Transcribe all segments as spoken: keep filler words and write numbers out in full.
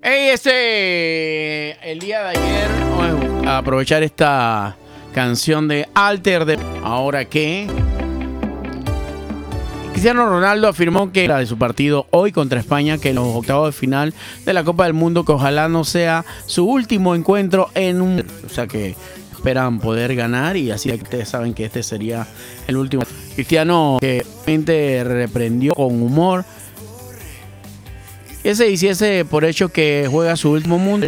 Hey, este, el día de ayer, bueno, a aprovechar esta canción de Alter de Ahora que Cristiano Ronaldo afirmó que era de su partido hoy contra España, que en los octavos de final de la Copa del Mundo, que ojalá no sea su último encuentro en un... O sea que esperan poder ganar y así ustedes saben que este sería el último. Cristiano que realmente reprendió con humor que se hiciese por hecho que juega su último mundo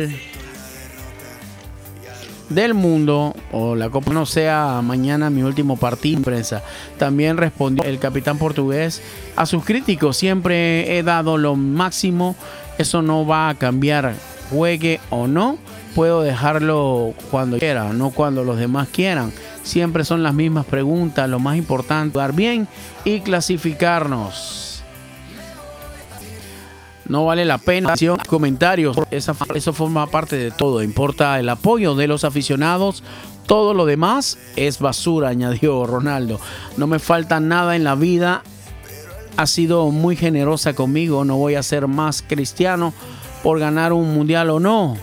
del mundo o la Copa no sea mañana mi último partido en prensa. También respondió el capitán portugués a sus críticos: siempre he dado lo máximo, eso no va a cambiar, juegue o no, puedo dejarlo cuando quiera, no cuando los demás quieran. Siempre son las mismas preguntas, lo más importante, jugar bien y clasificarnos. No vale la pena comentarios, esa, eso forma parte de todo, importa el apoyo de los aficionados, todo lo demás es basura, añadió Ronaldo. No me falta nada en la vida, ha sido muy generosa conmigo, no voy a ser más cristiano por ganar un mundial o no.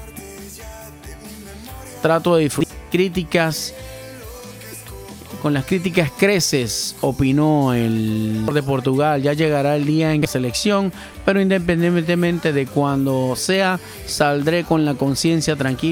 Trato de disfrutar críticas. Con las críticas creces, opinó el de Portugal. Ya llegará el día en que selección, pero independientemente de cuando sea, saldré con la conciencia tranquila.